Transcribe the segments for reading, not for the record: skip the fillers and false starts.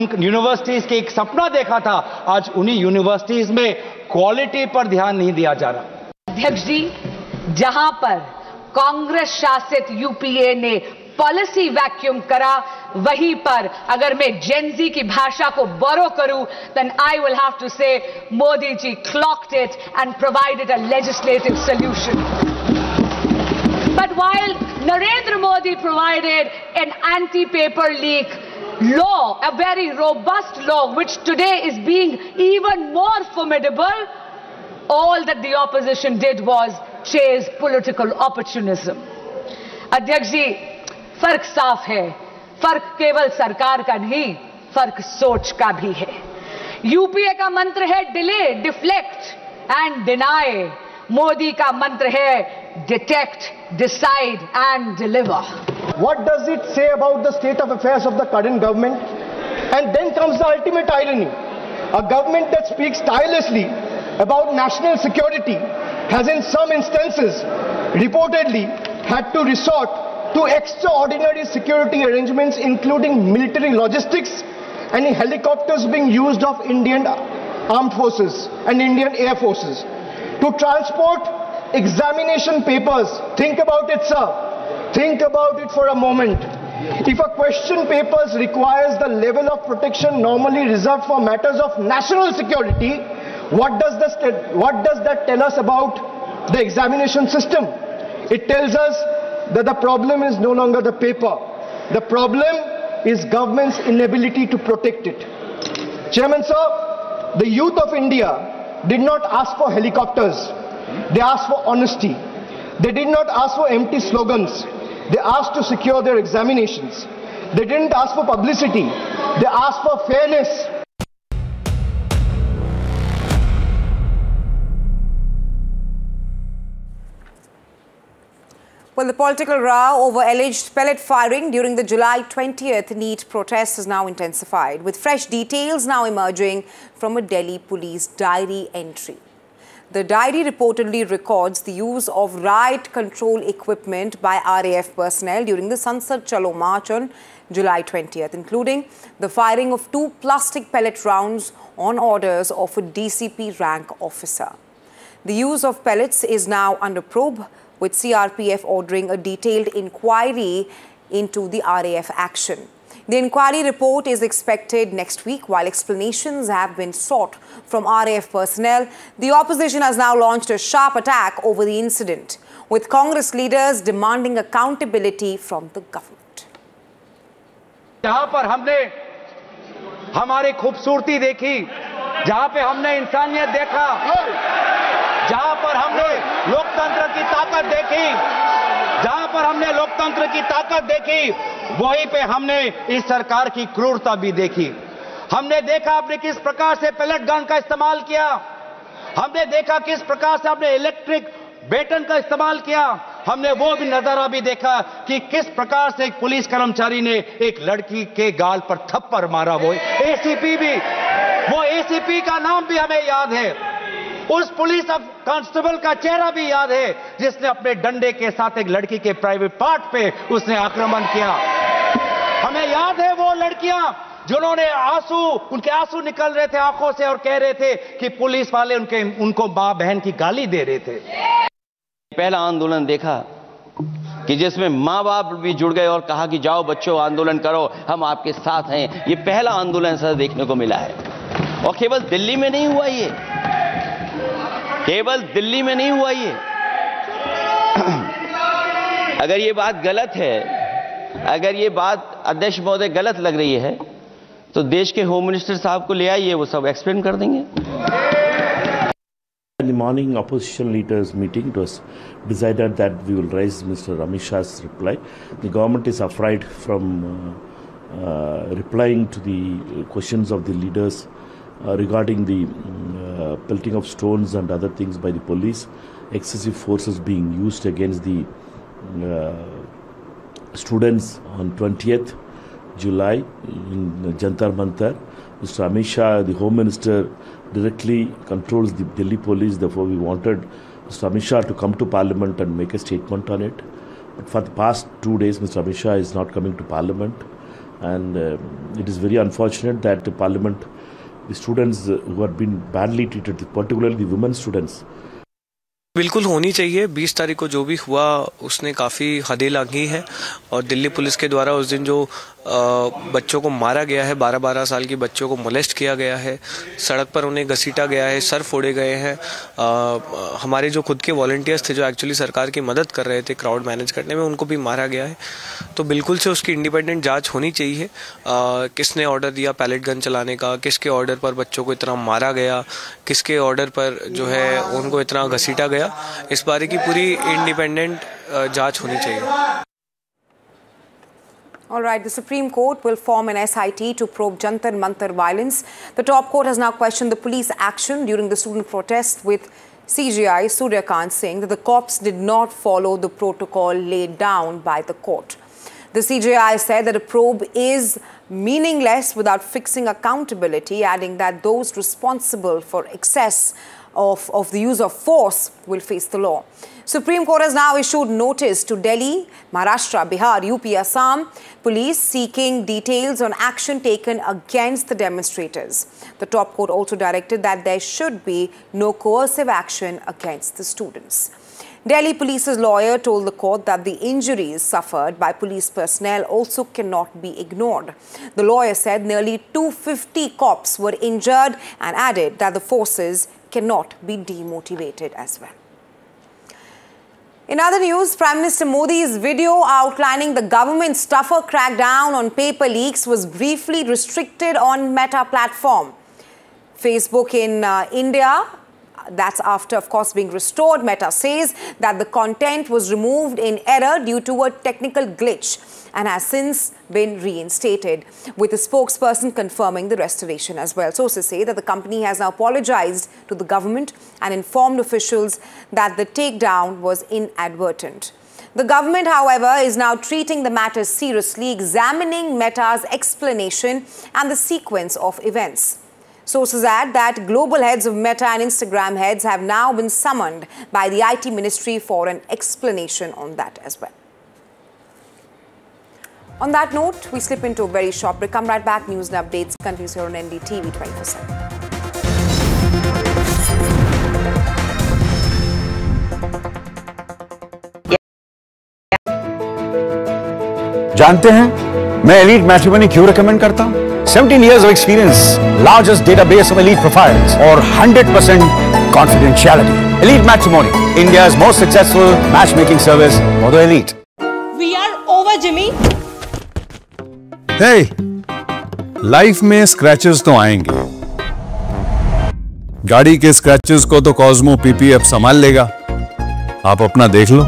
Universities के एक सपना देखा था, आज उन्हीं यूनिवर्सिटीज में क्वालिटी पर ध्यान नहीं दिया जा रहा। अध्यक्ष जी, जहां पर कांग्रेस शासित यूपीए ने पॉलिसी वैक्यूम करा, वहीं पर अगर मैं जेनजी की भाषा को बोरो करूं, then I will have to say Modi ji clocked it and provided a legislative solution. But while Narendra Modi provided an anti-paper leak law, a very robust law, which today is being even more formidable, all that the opposition did was chase political opportunism. अध्यक्ष जी, फर्क साफ है, फर्क केवल सरकार का नहीं, फर्क सोच का भी है। यूपीए का मंत्र है delay, deflect and deny. Modi का मंत्र है detect, decide and deliver. What does it say about the state of affairs of the current government? And then comes the ultimate irony. A government that speaks tirelessly about national security has in some instances reportedly had to resort to extraordinary security arrangements, including military logistics and helicopters being used of Indian armed forces and Indian air forces to transport examination papers. Think about it, sir. Think about it for a moment. If a question papers requires the level of protection normally reserved for matters of national security, what does that tell us about the examination system? It tells us that the problem is no longer the paper. The problem is government's inability to protect it. Chairman sir, the youth of India did not ask for helicopters. They asked for honesty. They did not ask for empty slogans. They asked to secure their examinations. They didn't ask for publicity. They asked for fairness. Well, the political row over alleged pellet firing during the July 20th NEET protest has now intensified, with fresh details now emerging from a Delhi police diary entry. The diary reportedly records the use of riot control equipment by RAF personnel during the Sansad Chalo March on July 20th, including the firing of 2 plastic pellet rounds on orders of a DCP rank officer. The use of pellets is now under probe, with CRPF ordering a detailed inquiry into the RAF action. The inquiry report is expected next week. While explanations have been sought from RAF personnel, the opposition has now launched a sharp attack over the incident, with Congress leaders demanding accountability from the government. जहां पर हमने हमारी खूबसूरती देखी, जहां पे हमने इंसानियत देखा, जहां पर हमने लोकतंत्र की ताकत देखी, जहां पर हमने लोकतंत्र की ताकत देखी, वहीं पे हमने इस सरकार की क्रूरता भी देखी। हमने देखा आपने किस प्रकार से पैलेट गन का इस्तेमाल किया, हमने देखा किस प्रकार से आपने इलेक्ट्रिक बेटन का इस्तेमाल किया, हमने वो भी नजारा भी देखा कि किस प्रकार से एक पुलिस कर्मचारी ने एक लड़की के गाल पर थप्पड़ मारा। वो एसीपी का नाम भी हमें याद है, उस पुलिस कांस्टेबल का चेहरा भी याद है जिसने अपने डंडे के साथ एक लड़की के प्राइवेट पार्ट पे उसने आक्रमण किया। हमें याद है वो लड़कियां जिन्होंने उनके आंसू निकल रहे थे आंखों से और कह रहे थे कि पुलिस वाले उनको मां बहन की गाली दे रहे थे। पहला आंदोलन देखा कि जिसमें मां बाप भी जुड़ गए और कहा कि जाओ बच्चों आंदोलन करो, हम आपके साथ हैं। ये पहला आंदोलन ऐसा देखने को मिला है, और केवल दिल्ली में नहीं हुआ, ये केवल दिल्ली में नहीं हुआ। ये अगर ये बात गलत है, अगर ये बात अध्यक्ष महोदय गलत लग रही है, तो देश के होम मिनिस्टर साहब को ले आइए, वो सब एक्सप्लेन कर देंगे। In the morning opposition leaders meeting, it was decided that we will raise Mr. Amit Shah's reply. The government is afraid from replying to the questions of the leaders regarding the pelting of stones and other things by the police, excessive forces being used against the students on 20th July in Jantar Mantar. Mr. Amit Shah, the Home Minister, directly controls the Delhi police. Therefore, we wanted Mr. Amit Shah to come to Parliament and make a statement on it. But for the past 2 days, Mr. Amit Shah is not coming to Parliament. and it is very unfortunate that the Parliament, the students who have been badly treated, particularly the women students. बिल्कुल होनी चाहिए। 20 तारीख को जो भी हुआ उसने काफ़ी हदें लांघी है और दिल्ली पुलिस के द्वारा उस दिन जो बच्चों को मारा गया है, 12-12 साल की बच्चों को मोलेस्ट किया गया है, सड़क पर उन्हें घसीटा गया है, सर फोड़े गए हैं। हमारे जो खुद के वॉलंटियर्स थे जो एक्चुअली सरकार की मदद कर रहे थे क्राउड मैनेज करने में, उनको भी मारा गया है। तो बिल्कुल से उसकी इंडिपेंडेंट जांच होनी चाहिए। किसने ऑर्डर दिया पैलेट गन चलाने का, किसके ऑर्डर पर बच्चों को इतना मारा गया, किसके ऑर्डर पर जो है उनको इतना घसीटा गया, इस बारे की पूरी इंडिपेंडेंट जांच होनी चाहिए। All right, the Supreme Court will form an SIT to probe Jantar Mantar violence. The top court has now questioned the police action during the student protest, with CJI Surya Kant saying that the cops did not follow the protocol laid down by the court. The CJI said that a probe is meaningless without fixing accountability, adding that those responsible for excess of the use of force will face the law. Supreme Court has now issued notice to Delhi, Maharashtra, Bihar, UP, Assam police seeking details on action taken against the demonstrators. The top court also directed that there should be no coercive action against the students. Delhi police's lawyer told the court that the injuries suffered by police personnel also cannot be ignored. The lawyer said nearly 250 cops were injured and added that the forces cannot be demotivated as well. In other news, Prime Minister Modi's video outlining the government's tougher crackdown on paper leaks was briefly restricted on Meta platform. Facebook in India, that's after, of course, being restored. Meta says that the content was removed in error due to a technical glitch and has since been reinstated, with a spokesperson confirming the restoration as well. Sources say that the company has now apologized to the government and informed officials that the takedown was inadvertent. The government, however, is now treating the matter seriously, examining Meta's explanation and the sequence of events. Sources add that global heads of Meta and Instagram heads have now been summoned by the IT ministry for an explanation on that as well. On that note, we slip into a very short break. Come right back. News and updates continues here on NDTV 24/7. जानते हैं मैं elite matrimony क्यों recommend करता हूं? 17 years of experience, largest database of elite profiles, और 100% confidentiality. Elite Matrimony, India's most successful matchmaking service for the elite. We are over, Jimmy. Hey, life में scratches तो आएंगे। गाड़ी के स्क्रैचेस को तो कॉस्मो पीपीएफ संभाल लेगा, आप अपना देख लो।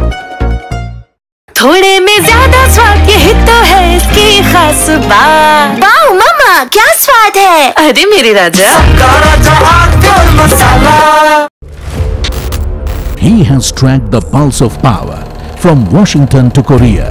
थोड़े में ज्यादा स्वाद, यही तो है इसकी खास बात। वाओ मामा, क्या स्वाद है। अरे मेरे राजा, He has tracked the pulse of power from Washington to Korea.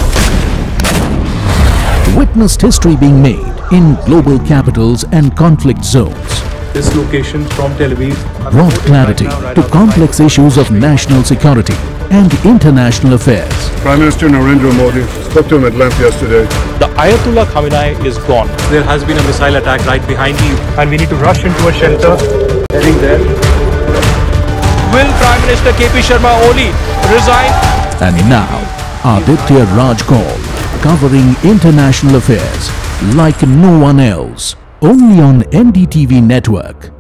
Witnessed history being made in global capitals and conflict zones. This location from Tel Aviv Brought clarity to complex issues of national security and international affairs. Prime Minister Narendra Modi spoke to him at length yesterday. The Ayatollah Khamenei is gone. There has been a missile attack right behind you, and we need to rush into a shelter. Heading there. Will Prime Minister KP Sharma Oli resign? And now, Aditya Raj Kaul, covering international affairs like no one else, only on NDTV network.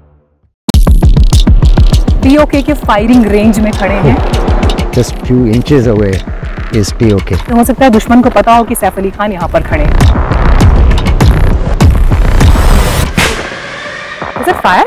POK के firing range में खड़े हैं। Just few inches away is POK. तो हो सकता है दुश्मन को पता हो कि सैफ अली खान यहाँ पर खड़े हैं। Is it fire?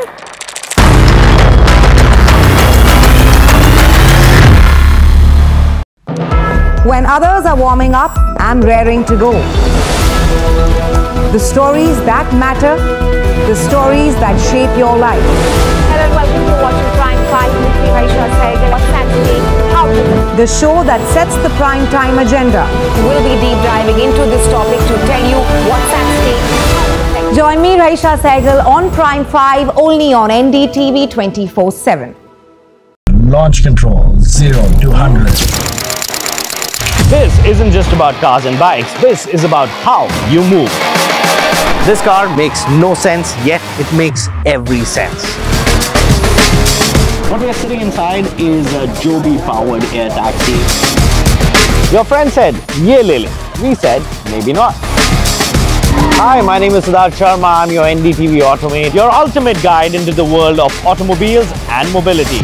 When others are warming up, I'm raring to go. The stories that matter, the stories that shape your life. Hello and welcome to watching Prime 5 with me, Raisha Sehgal. What's at stake? How to The show that sets the prime time agenda. We'll be deep diving into this topic to tell you what's at stake. Join me, Raisha Sehgal, on Prime 5, only on NDTV 24/7. Launch control 0 to 100. This isn't just about cars and bikes. This is about how you move. This car makes no sense, yet it makes every sense. What we are sitting inside is a Joby-powered air taxi. Your friend said, "Ye le le." We said, maybe not. Hi, my name is Siddharth Sharma. I'm your NDTV Automate, your ultimate guide into the world of automobiles and mobility.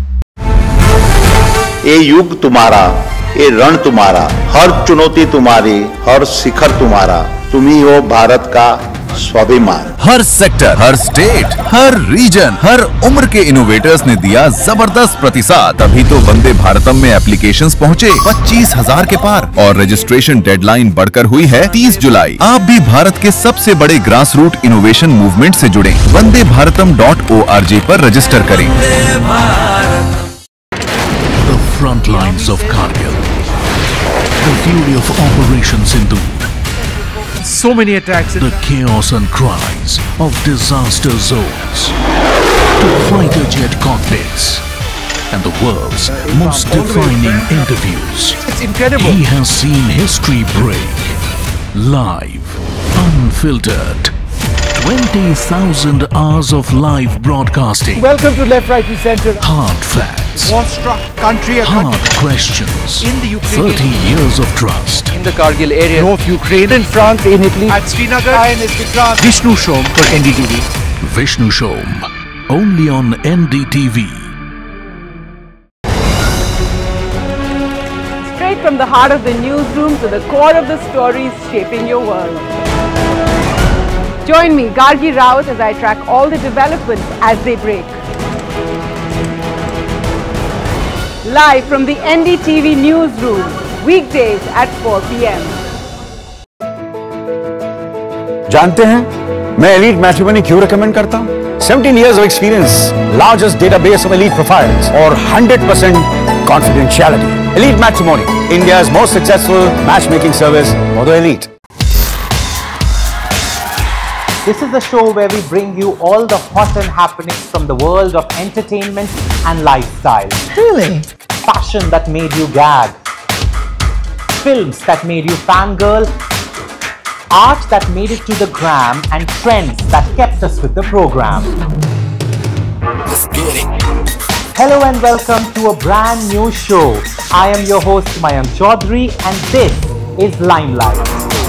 ये युग तुम्हारा, ये रण तुम्हारा, हर चुनौती तुम्हारी, हर शिखर तुम्हारा, तुम ही हो भारत का स्वाभिमान। हर सेक्टर, हर स्टेट, हर रीजन, हर उम्र के इनोवेटर्स ने दिया जबरदस्त प्रतिसाद, तभी तो वंदे भारतम में एप्लीकेशंस पहुंचे 25,000 के पार और रजिस्ट्रेशन डेडलाइन बढ़कर हुई है 30 जुलाई। आप भी भारत के सबसे बड़े ग्रास रूट इनोवेशन मूवमेंट से जुड़े। vandebharatam.org पर रजिस्टर करें। The front lines of Kargil, the fury of Operation Sindoor. So many attacks. The chaos and cries of disaster zones, to fighter jet cockpits, and the world's most defining interviews. It's incredible. He has seen history break. Live, unfiltered. 20,000 hours of live broadcasting. Welcome to Left, Right, Center. Hard facts. War-struck country. Hard questions. In the Ukraine. 30 years of trust. In the Kargil area. North Ukraine. In France, in Italy. At Srinagar. INS Vikrant. Vishnu Shom for NDTV. Vishnu Shom. Only on NDTV. Straight from the heart of the newsroom to the core of the stories shaping your world. Join me, Gargi Rawat, as I track all the developments as they break. Live from the NDTV newsroom, weekdays at 4 p.m. जानते हैं मैं elite matrimony क्यों recommend करता हूं? 17 years of experience, largest database of elite profiles, और 100% confidentiality. Elite Matrimony, India's most successful matchmaking service for the elite. This is the show where we bring you all the hot and happenings from the world of entertainment and lifestyle. Really? Fashion that made you gag. Films that made you fangirl. Art that made it to the gram, and trends that kept us with the program. Let's get it. Hello and welcome to a brand new show. I am your host Mayank Chaudhary and this is Limelight.